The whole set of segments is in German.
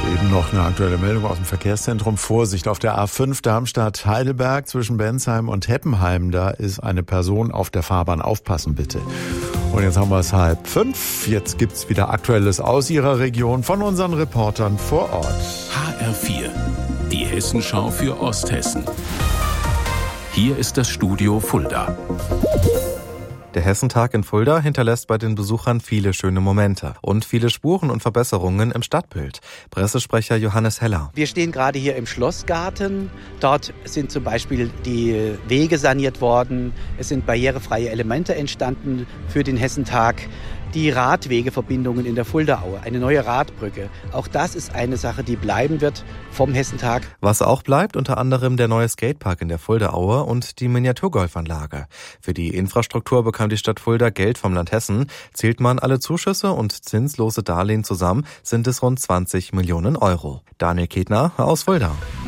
Eben noch eine aktuelle Meldung aus dem Verkehrszentrum. Vorsicht auf der A5 Darmstadt-Heidelberg zwischen Bensheim und Heppenheim. Da ist eine Person auf der Fahrbahn. Aufpassen bitte. Und jetzt haben wir es 4:30. Jetzt gibt's wieder Aktuelles aus Ihrer Region von unseren Reportern vor Ort. HR4, die Hessenschau für Osthessen. Hier ist das Studio Fulda. Der Hessentag in Fulda hinterlässt bei den Besuchern viele schöne Momente und viele Spuren und Verbesserungen im Stadtbild. Pressesprecher Johannes Heller. Wir stehen gerade hier im Schlossgarten. Dort sind zum Beispiel die Wege saniert worden. Es sind barrierefreie Elemente entstanden für den Hessentag. Die Radwegeverbindungen in der Fuldaaue, eine neue Radbrücke. Auch das ist eine Sache, die bleiben wird vom Hessentag. Was auch bleibt, unter anderem der neue Skatepark in der Fuldaaue und die Miniaturgolfanlage. Für die Infrastruktur bekam die Stadt Fulda Geld vom Land Hessen. Zählt man alle Zuschüsse und zinslose Darlehen zusammen, sind es rund 20 Millionen Euro. Daniel Ketner aus Fulda.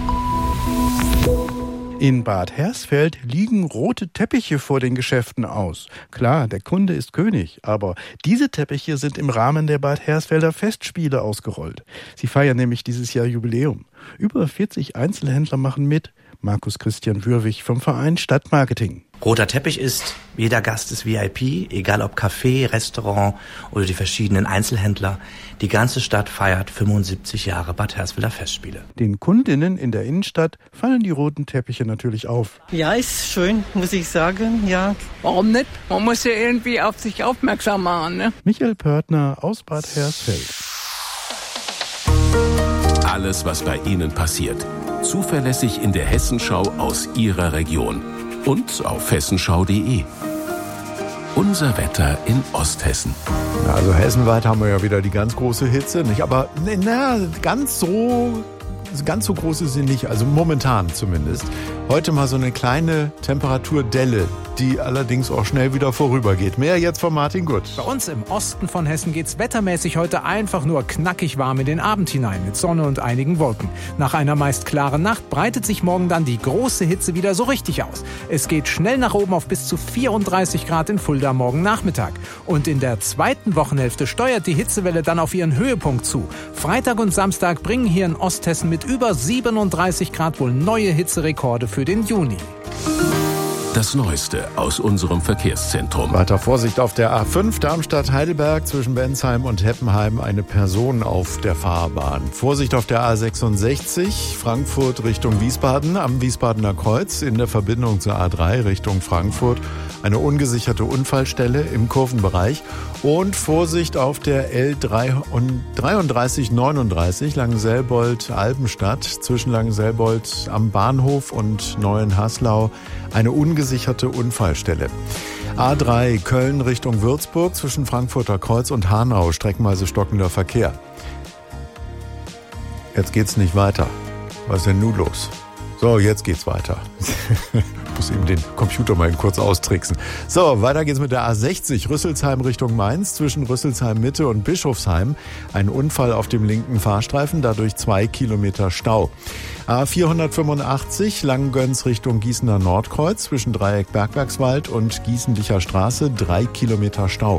In Bad Hersfeld liegen rote Teppiche vor den Geschäften aus. Klar, der Kunde ist König, aber diese Teppiche sind im Rahmen der Bad Hersfelder Festspiele ausgerollt. Sie feiern nämlich dieses Jahr Jubiläum. Über 40 Einzelhändler machen mit. Markus Christian Würwig vom Verein Stadtmarketing. Roter Teppich ist, jeder Gast ist VIP, egal ob Café, Restaurant oder die verschiedenen Einzelhändler. Die ganze Stadt feiert 75 Jahre Bad Hersfelder Festspiele. Den Kundinnen in der Innenstadt fallen die roten Teppiche natürlich auf. Ja, ist schön, muss ich sagen, ja. Warum nicht? Man muss ja irgendwie auf sich aufmerksam machen, ne? Michael Pörtner aus Bad Hersfeld. Alles, was bei Ihnen passiert. Zuverlässig in der Hessenschau aus Ihrer Region. Und auf hessenschau.de. Unser Wetter in Osthessen. Also hessenweit haben wir ja wieder die ganz große Hitze, nicht? Aber ganz so groß ist sie nicht, also momentan zumindest. Heute mal so eine kleine Temperaturdelle, die allerdings auch schnell wieder vorübergeht. Mehr jetzt von Martin Gutt. Bei uns im Osten von Hessen geht's wettermäßig heute einfach nur knackig warm in den Abend hinein mit Sonne und einigen Wolken. Nach einer meist klaren Nacht breitet sich morgen dann die große Hitze wieder so richtig aus. Es geht schnell nach oben auf bis zu 34 Grad in Fulda morgen Nachmittag. Und in der zweiten Wochenhälfte steuert die Hitzewelle dann auf ihren Höhepunkt zu. Freitag und Samstag bringen hier in Osthessen mit über 37 Grad wohl neue Hitzerekorde für den Juni. Das Neueste aus unserem Verkehrszentrum. Weiter Vorsicht auf der A5 Darmstadt-Heidelberg zwischen Bensheim und Heppenheim. Eine Person auf der Fahrbahn. Vorsicht auf der A66 Frankfurt Richtung Wiesbaden am Wiesbadener Kreuz in der Verbindung zur A3 Richtung Frankfurt. Eine ungesicherte Unfallstelle im Kurvenbereich. Und Vorsicht auf der L3339 Langenselbold-Albenstadt zwischen Langenselbold am Bahnhof und Neuenhaslau. Eine ungesicherte Unfallstelle. A3 Köln Richtung Würzburg zwischen Frankfurter Kreuz und Hanau. Streckenweise stockender Verkehr. Jetzt geht's nicht weiter. Was ist denn nun los? So, jetzt geht's weiter. Ich muss eben den Computer mal kurz austricksen. So, weiter geht's mit der A60 Rüsselsheim Richtung Mainz zwischen Rüsselsheim Mitte und Bischofsheim. Ein Unfall auf dem linken Fahrstreifen, dadurch 2 Kilometer Stau. A485 Langgöns Richtung Gießener Nordkreuz zwischen Dreieck Bergwerkswald und Gießenlicher Straße 3 Kilometer Stau.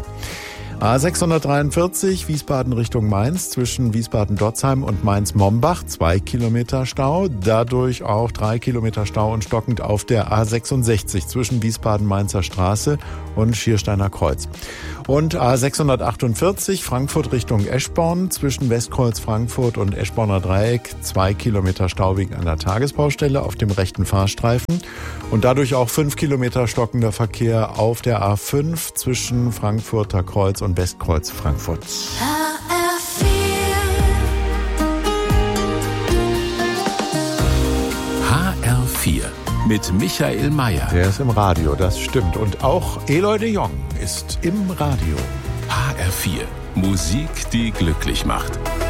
A643 Wiesbaden Richtung Mainz zwischen Wiesbaden-Dotzheim und Mainz-Mombach 2 Kilometer Stau, dadurch auch 3 Kilometer Stau und stockend auf der A66 zwischen Wiesbaden-Mainzer Straße und Schiersteiner Kreuz. Und A648 Frankfurt Richtung Eschborn zwischen Westkreuz Frankfurt und Eschborner Dreieck 2 Kilometer Stau wegen einer Tagesbaustelle auf dem rechten Fahrstreifen und dadurch auch 5 Kilometer stockender Verkehr auf der A5 zwischen Frankfurter Kreuz und Westkreuz Frankfurt. HR4 mit Michael Mayer. Der ist im Radio, das stimmt. Und auch Eloy de Jong ist im Radio. HR4, Musik, die glücklich macht.